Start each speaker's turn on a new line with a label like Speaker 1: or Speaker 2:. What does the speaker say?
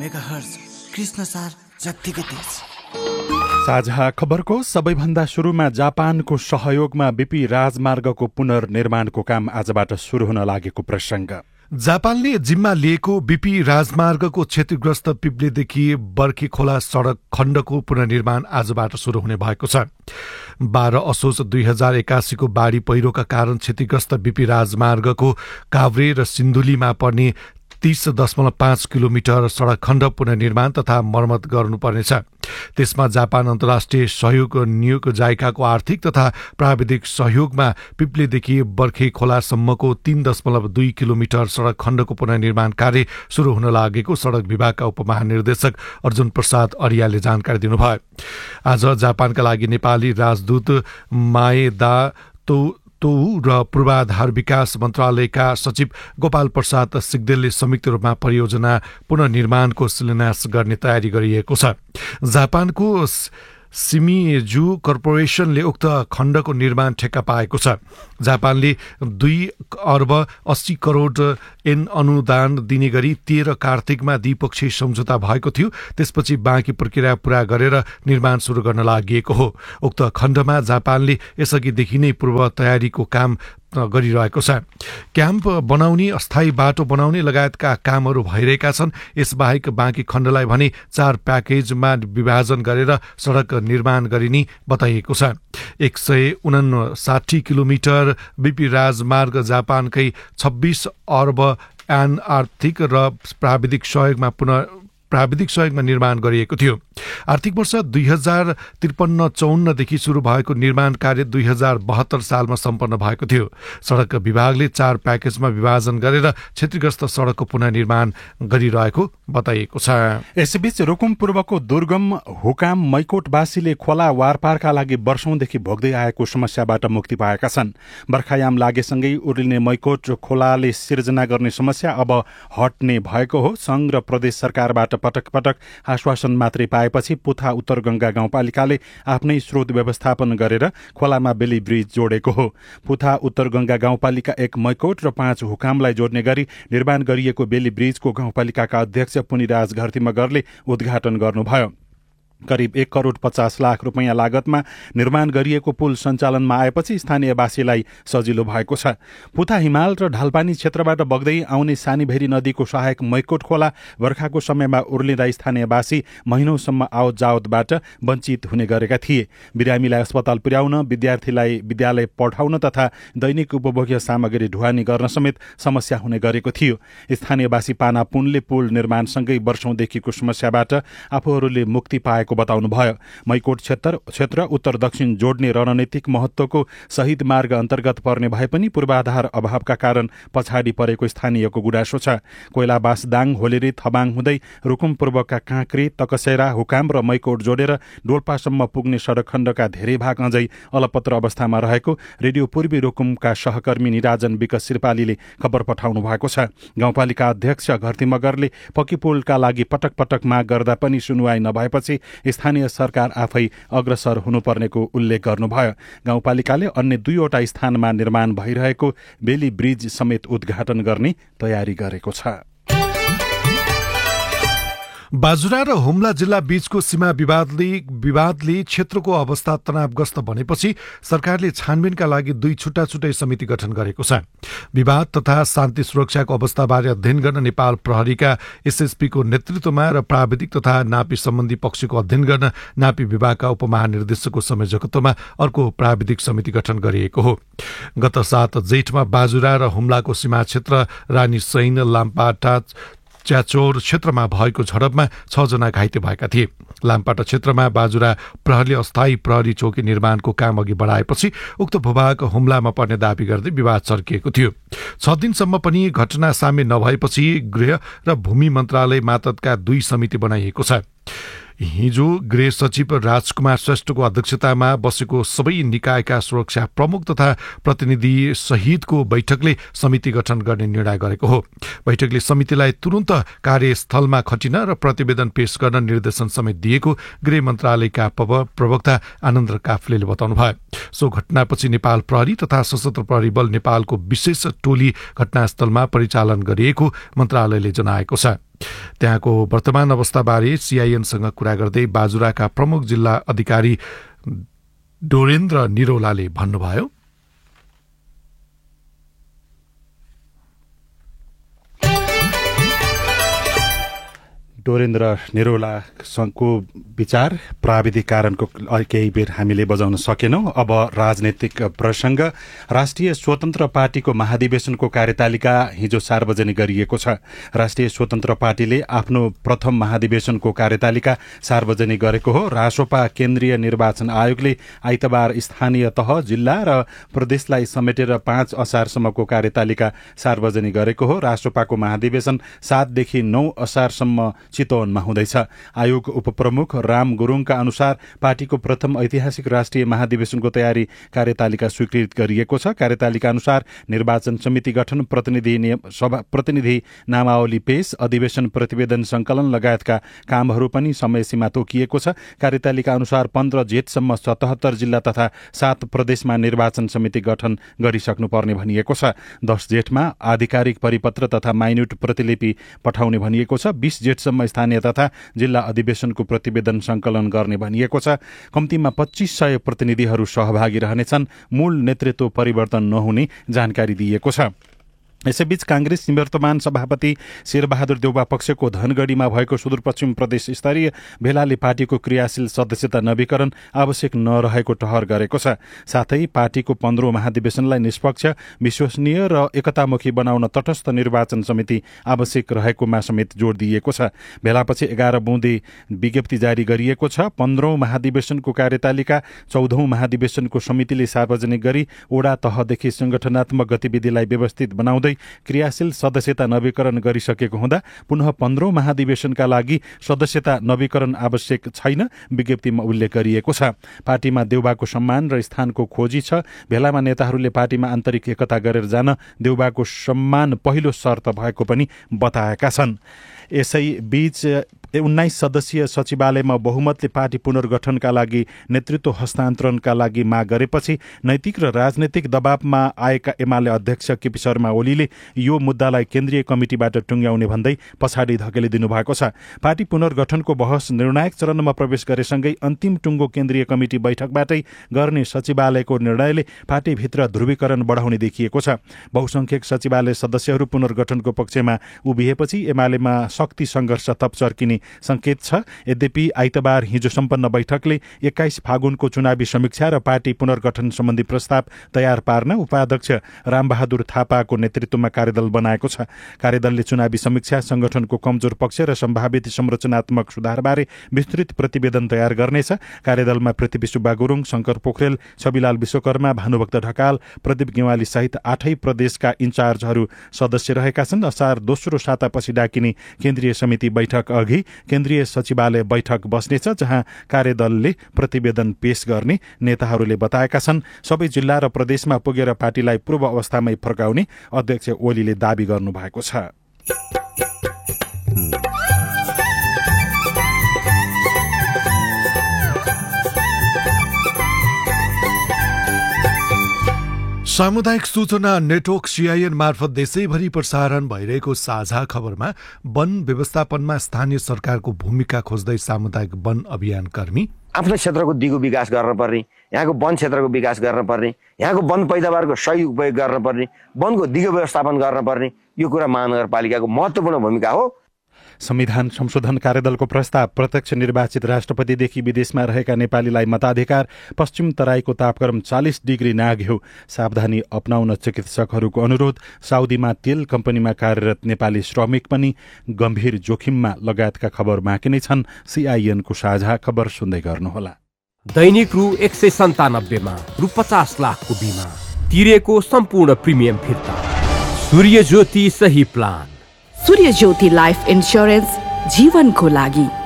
Speaker 1: Megahertz Krishnasar जत्तिकै तेज।
Speaker 2: साझा खबरको सबैभन्दा सुरुमा जापानको सहयोगमा बीपी राजमार्गको पुनर्निर्माणको काम आजबाट सुरु हुन लागेको प्रसंग।
Speaker 3: जापानले जिम्मा लिएको बीपी राजमार्गको क्षतिग्रस्त पिप्लेदेखि बर्खे खोला सड़क खण्डको पुनर्निर्माण आजबाट शुरू हुने भएको छ। 12 असोज 2081 को बाढी पहिरोका कारण क्षतिग्रस्त बीपी राजमार्गको काभ्रे र सिन्धुलीमा पर्ने 30.5 किलोमिटर सड़क खण्ड पुनर्निर्माण तथा मर्मत गर्नुपर्नेछ। त्यसमा जापान अन्तर्राष्ट्रिय सहयोग नियोग जाइकाको आर्थिक तथा प्राविधिक सहयोगमा पिप्लेदेखि बर्खे खोलासम्मको 3.2 किलोमिटर सड़क खण्डको पुनर्निर्माण कार्य शुरू हुन लागेको सड़क विभागका उपमहानिर्देशक अर्जुन प्रसाद अरियाले जानकारी दिनुभयो। आज जापानका लागि नेपाली राजदूत माएदा र पूर्वाधार विकास मन्त्रालयका सचिव गोपाल प्रसाद सिग्देलले संयुक्त रूपमा परियोजना पुनर्निर्माणको शिलान्यास गर्ने तयारी गरिएको छ। जापानको सिमिजु कर्पोरेसनले उक्त खण्डको निर्माण ठेक्का पाएको छ। जापानले 2 अर्ब 80 करोड एन अनुदान दिने गरी 13 कार्तिकमा द्विपक्षीय सम्झौता भएको थियो। त्यसपछि बाँकी प्रक्रिया पूरा गरेर निर्माण शुरू गर्न लागि हो। उक्त खण्डमा जापानले यसअघिदेखि नै पूर्व तयारीको काम गरिरहेको छ। क्याम्प बनाउने, अस्थायी बाटो बनाउने लगायतका कामहरू भइरहेका छन्। यसबाहेक बाँकी खण्डलाई भने 4 प्याकेजमा विभाजन गरेर सड़क निर्माण गरिने बताइएको छ। 159 किलोमिटर बीपी राजमार्ग जापानकै 26 अर्ब एन आर्थिक र प्राविधिक सहयोगमा निर्माण गरिएको थियो। आर्थिक वर्ष 2053-54 देखि शुरू भएको निर्माण कार्य 2072 सालमा सम्पन्न भएको थियो। सड़क विभागले 4 प्याकेजमा विभाजन गरेर क्षतिग्रस्त सड़कको पुनर्निर्माण गरिरहेको बताइएको छ।
Speaker 2: यसैबीच रुकुम पूर्वको दुर्गम हुकाम मैकोटवासीले खोला वारपारका लागि वर्षौंदेखि भोग्दै आएको समस्याबाट मुक्ति पाएका छन्। बर्खायाम लागेसँगै उर्लिने मैकोट खोलाले सिर्जना गर्ने समस्या अब हट्ने भएको हो। संघ र प्रदेश सरकारबाट पटक पटक आश्वासन मात्रै पाएपछि पुथा उत्तर गंगा गाउँपालिकाले आफ्नै स्रोत व्यवस्थापन गरेर खोलामा बेली ब्रिज जोडेको हो। पुथा उत्तर गंगा गाउँपालिका 1 मैकोट र 5 हुकामलाई जोड्ने गरी निर्माण गरिएको बेली ब्रिजको गाउँपालिकाका अध्यक्ष पुनिराज घरती मगरले उद्घाटन गर्नुभयो। करिब 1 करोड 50 लाख रुपैयाँ लागतमा निर्माण गरिएको पुल सञ्चालनमा आएपछि स्थानीयवासीलाई सजिलो भएको छ। पुथा हिमाल र ढालपानी क्षेत्रबाट बग्दै आउने सानीभेरी नदीको सहायक मैकोट खोला बर्खाको समयमा उर्लिँदा स्थानीयवासी महिनौसम्म आवत जावतबाट वञ्चित हुने गरेका थिए। बिरामीलाई अस्पताल पुर्याउन, विद्यार्थीलाई विद्यालय पठाउन तथा दैनिक उपभोग्य सामग्री ढुवानी गर्न समेत समस्या हुने गरेको थियो। स्थानीयवासी पाना पुनले पुल निर्माणसँगै वर्षौंदेखिको समस्याबाट आफूहरूले मुक्ति पाएको बताउनुभयो। मैकोट क्षेत्र उत्तर दक्षिण जोड्ने रणनीतिक महत्वको शहीद मार्ग अन्तर्गत पर्ने भए पनि पूर्वाधार अभावका कारण पछाडि परेको स्थानीयको गुनासो छ। कोइलाबास दाङ होलेरी थबाङ हुँदै रुकुम पूर्वका काँक्री तकसेरा हुकाम र मैकोट जोडेर डोल्पासम्म पुग्ने सड़क खण्डका धेरै भाग अझै अलपत्र अवस्थामा रहेको रेडियो पूर्वी रुकुमका सहकर्मी निराजन विकास श्रीपालीले खबर पठाउनु भएको छ। गाउँपालिका अध्यक्ष घरती मगरले पक्की पुलका लागि पटक पटक माग गर्दा पनि सुनुवाई नभएपछि स्थानीय सरकार आफै अग्रसर हुनुपर्नेको उल्लेख गर्नुभयो। गाउँपालिकाले अन्य 2वटा स्थानमा निर्माण भइरहेको बेली ब्रिज समेत उद्घाटन गर्ने तयारी गरेको छ।
Speaker 3: बाजुरा र हुम्ला जिल्ला बीचको सीमा विवादले क्षेत्रको अवस्था तनावग्रस्त बनेपछि सरकारले छानबिनका लागि 2 छुट्टा-छुट्टै समिति गठन गरेको छ। विवाद तथा शान्ति सुरक्षाको अवस्थाबारे अध्ययन गर्न नेपाल प्रहरीका एसएसपीको नेतृत्वमा र प्राविधिक तथा नापी सम्बन्धी पक्षको अध्ययन गर्न नापी विभागका उपमहानिर्देशकको संयोजकत्वमा अर्को प्राविधिक समिति गठन गरिएको हो। गत 7 जेठमा बाजुरा र हुम्लाको सीमा क्षेत्र रानी सैन लाम्पाटा च्याचोर क्षेत्रमा भएको झडपमा 6 जना घाइते भएका थिए। लाम्पाटा क्षेत्रमा बाजुरा प्रहरीले अस्थायी प्रहरी चौकी निर्माणको काम अघि बढाएपछि उक्त भूभाग हुम्लामा पर्ने दावी गर्दै विवाद चर्किएको थियो। 6 दिनसम्म पनि घटना सामे नभएपछि गृह र भूमि मन्त्रालय मातहतका 2 समिति बनाइएको छ। हिजो गृह सचिव राजकुमार श्रेष्ठको अध्यक्षतामा बसेको सबै निकायका सुरक्षा प्रमुख तथा प्रतिनिधि सहितको बैठकले समिति गठन गर्ने निर्णय गरेको हो। बैठकले समितिलाई तुरुन्त कार्यस्थलमा खटिन र प्रतिवेदन पेश गर्न निर्देशन समेत दिएको गृह मन्त्रालयका प्रवक्ता आनन्द काफ्लेले बताउनुभयो। सो घटनापछि नेपाल प्रहरी तथा सशस्त्र प्रहरी बल नेपालको विशेष टोली घटनास्थलमा परिचालन गरिएको मन्त्रालयले जनाएको छ। त्यहाँको वर्तमान अवस्थाबारे सीआईएनसँग कुरा गर्दै बाजुराका प्रमुख जिल्ला अधिकारी डोरेन्द्र निरौलाले भन्नुभयो,
Speaker 2: डोरेन्द्र निरौलासँगको विचार प्राविधिक कारणको केही बेर हामीले बजाउन सकेनौं। अब राजनैतिक प्रसंग। राष्ट्रिय स्वतन्त्र पार्टीको महाधिवेशनको कार्यतालिका हिजो सार्वजनिक गरिएको छ। राष्ट्रिय स्वतन्त्र पार्टीले आफ्नो प्रथम महाधिवेशनको कार्यतालिका सार्वजनिक गरेको हो। रासोपा केन्द्रीय निर्वाचन आयोगले आइतबार स्थानीय तह, जिल्ला र प्रदेशलाई समेटेर 5 असारसम्मको कार्यतालिका सार्वजनिक गरेको हो। रासोपाको महाधिवेशन 7 देखि 9 असारसम्म चितवनमा हुँदैछ। आयोग उपप्रमुख राम गुरुङका अनुसार पार्टीको प्रथम ऐतिहासिक राष्ट्रिय महाधिवेशनको तयारी कार्यतालिका स्वीकृत गरिएको छ। कार्यतालिका अनुसार निर्वाचन समिति गठन, प्रतिनिधि नामावली पेश, अधिवेशन प्रतिवेदन संकलन लगायतका कामहरू पनि समयसीमा तोकिएको छ। कार्यतालिका अनुसार 15 जेठसम्म 77 जिल्ला तथा 7 प्रदेशमा निर्वाचन समिति गठन गरिसक्नुपर्ने भनिएको छ। 10 जेठमा आधिकारिक परिपत्र तथा माइन्युट प्रतिलिपि पठाउने भनिएको छ। 20 जेठसम्म स्थानीय तथा जिल्ला अधिवेशनको प्रतिवेदन संकलन गर्ने भनिएको छ। कम्तीमा 2500 प्रतिनिधिहरू सहभागी रहनेछन्। मूल नेतृत्व परिवर्तन नहुने जानकारी दिएको छ। यसैबीच कांग्रेस निवर्तमान सभापति शेरबहादुर देउवा पक्षको धनगढीमा भएको सुदूरपश्चिम प्रदेश स्तरीय भेलाले पार्टीको क्रियाशील सदस्यता नवीकरण आवश्यक नरहेको ठहर गरेको छ। साथै पार्टीको 15औं महाधिवेशनलाई निष्पक्ष, विश्वसनीय र एकतामुखी बनाउन तटस्थ निर्वाचन समिति आवश्यक रहेकोमा समेत जोड दिएको छ। भेलापछि 11 बुँदे विज्ञप्ति जारी गरिएको छ। 15औं महाधिवेशनको कार्यतालिका 14औं महाधिवेशनको समितिले सार्वजनिक गरी ओडा तहदेखि संगठनात्मक गतिविधिलाई व्यवस्थित बनाउँदै क्रियाशील सदस्यता नवीकरण गरिसकेको हुँदा पुनः 15औं महाधिवेशनका लागि सदस्यता नवीकरण आवश्यक छैन, विज्ञप्तिमा उल्लेख गरिएको छ। पार्टीमा देउबाको सम्मान र स्थानको खोजी छ। भेलामा नेताहरूले पार्टीमा आन्तरिक एकता गरेर जान देउबाको सम्मान पहिलो शर्त भएको पनि बताएका छन्। यसै बीच 19 सदस्यीय सचिवालयमा बहुमतले पार्टी पुनर्गठनका लागि नेतृत्व हस्तान्तरणका लागि माग गरेपछि नैतिक र राजनैतिक दबावमा आएका एमाले अध्यक्ष केपी शर्मा ओलीले यो मुद्दालाई केन्द्रीय कमिटिबाट टुङ्ग्याउने भन्दै पछाडि धकेलिदिनु भएको छ। पार्टी पुनर्गठनको बहस निर्णायक चरणमा प्रवेश गरेसँगै अन्तिम टुङ्गो केन्द्रीय कमिटी बैठकबाटै गर्ने सचिवालयको निर्णयले पार्टीभित्र ध्रुवीकरण बढाउने देखिएको छ। बहुसंख्यक सचिवालय सदस्यहरू पुनर्गठनको पक्षमा उभिएपछि एमालेमा शक्ति सङ्घर्ष थप चर्किने संकेत छ। यद्यपि आइतबार हिजो सम्पन्न बैठकले 21 फागुनको चुनावी समीक्षा र पार्टी पुनर्गठन सम्बन्धी प्रस्ताव तयार पार्न उपाध्यक्ष रामबहादुर थापाको नेतृत्वमा कार्यदल बनाएको छ। कार्यदलले चुनावी समीक्षा, संगठनको कमजोर पक्ष र सम्भावित संरचनात्मक सुधारबारे विस्तृत प्रतिवेदन तयार गर्नेछ। कार्यदलमा पृथ्वी सुब्बा गुरुङ, शंकर पोखरेल, छविलाल विश्वकर्मा, भानुभक्त ढकाल, प्रदीप गेवाली सहित 8 प्रदेशका इन्चार्जहरू सदस्य रहेका छन्। असार दोस्रो सातापछि डाकिने केन्द्रीय समिति बैठक अघि केन्द्रीय सचिवालय बैठक बस्नेछ, जहाँ कार्यदलले प्रतिवेदन पेश गर्ने नेताहरूले बताएका छन्। सबै जिल्ला र प्रदेशमा पुगेर पार्टीलाई पूर्व अवस्थामै फर्काउने अध्यक्ष ओलीले दावी गर्नुभएको छ।
Speaker 3: सामुदायिक सूचना नेटवर्क सीआईएन मार्फत देशैभरि प्रसारण भइरहेको साझा खबरमा वन व्यवस्थापनमा स्थानीय सरकारको भूमिका खोज्दै सामुदायिक वन अभियान कर्मी
Speaker 4: आफ्नो क्षेत्रको दिगो विकास गर्नुपर्ने, यहाँको वन क्षेत्रको विकास गर्नुपर्ने, यहाँको वन पैदावारको सही उपयोग गर्नुपर्ने, वनको दिगो व्यवस्थापन गर्नुपर्ने, यो कुरा महानगरपालिकाको महत्त्वपूर्ण भूमिका हो।
Speaker 2: संविधान संशोधन कार्यदलको प्रस्ताव प्रत्यक्ष निर्वाचित राष्ट्रपतिदेखि विदेशमा रहेका नेपालीलाई मताधिकार, पश्चिम तराईको तापक्रम 40 डिग्री नाग्यो, सावधानी अपनाउन चिकित्सकहरूको अनुरोध, साउदीमा तेल कम्पनीमा कार्यरत नेपाली श्रमिक पनि गम्भीर जोखिममा लगायतका खबर बाँकी नै छन्। सीआईएनको साझा खबर सुन्दै गर्नुहोला।
Speaker 5: दैनिक रु 197 मा रु 50 लाखको बिमा तिरेको सम्पूर्ण प्रिमियम फिर्ता। सूर्य ज्योति सही प्लान।
Speaker 6: सूर्य ज्योति लाइफ इन्स्योरेन्स जीवनको लागि।